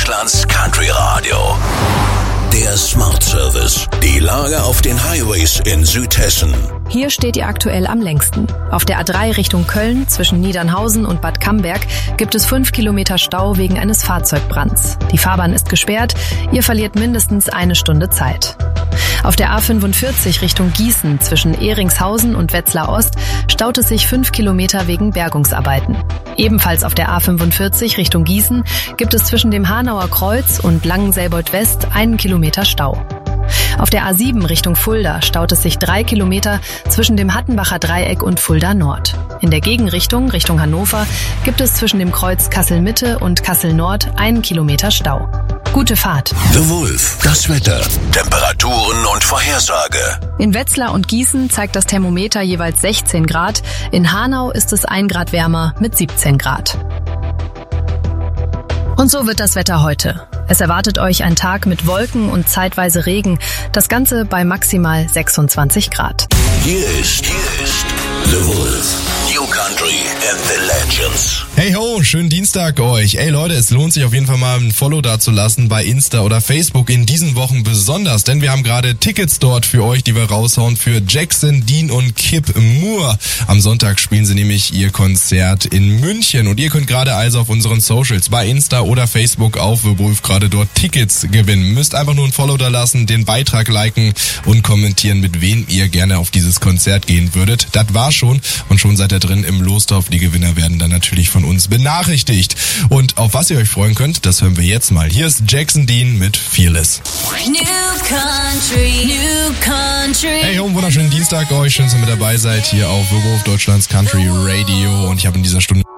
Deutschlands Country Radio. Der Smart Service. Die Lage auf den Highways in Südhessen. Hier steht ihr aktuell am längsten. Auf der A3 Richtung Köln zwischen Niedernhausen und Bad Camberg gibt es 5 Kilometer Stau wegen eines Fahrzeugbrands. Die Fahrbahn ist gesperrt, ihr verliert mindestens eine Stunde Zeit. Auf der A45 Richtung Gießen zwischen Ehringshausen und Wetzlar Ost staut es sich 5 Kilometer wegen Bergungsarbeiten. Ebenfalls auf der A45 Richtung Gießen gibt es zwischen dem Hanauer Kreuz und Langenselbold West 1 Kilometer Stau. Auf der A7 Richtung Fulda staut es sich 3 Kilometer zwischen dem Hattenbacher Dreieck und Fulda Nord. In der Gegenrichtung, Richtung Hannover, gibt es zwischen dem Kreuz Kassel-Mitte und Kassel-Nord 1 Kilometer Stau. Gute Fahrt. The Wolf, das Wetter, Temperaturen und Vorhersage. In Wetzlar und Gießen zeigt das Thermometer jeweils 16 Grad. In Hanau ist es 1 Grad wärmer mit 17 Grad. Und so wird das Wetter heute. Es erwartet euch ein Tag mit Wolken und zeitweise Regen. Das Ganze bei maximal 26 Grad. Hier ist The Wolf. New Country and the Legends. Hey ho, schönen Dienstag euch. Ey Leute, es lohnt sich auf jeden Fall mal ein Follow da zu lassen bei Insta oder Facebook in diesen Wochen besonders, denn wir haben gerade Tickets dort für euch, die wir raushauen für Jackson, Dean und Kip Moore. Am Sonntag spielen sie nämlich ihr Konzert in München und ihr könnt gerade also auf unseren Socials bei Insta oder Facebook auf The Wolf gerade dort Tickets gewinnen. Müsst einfach nur ein Follow da lassen, den Beitrag liken und kommentieren, mit wem ihr gerne auf dieses Konzert gehen würdet. Das war schon und schon seid ihr drin im Losdorf. Die Gewinner werden dann natürlich von uns benachrichtigt. Und auf was ihr euch freuen könnt, das hören wir jetzt mal. Hier ist Jackson Dean mit Fearless. New Country, New Country. Hey, einen wunderschönen Dienstag euch. Schön, dass ihr mit dabei seid hier auf The Wolf, Deutschlands Country Radio. Und ich habe in dieser Stunde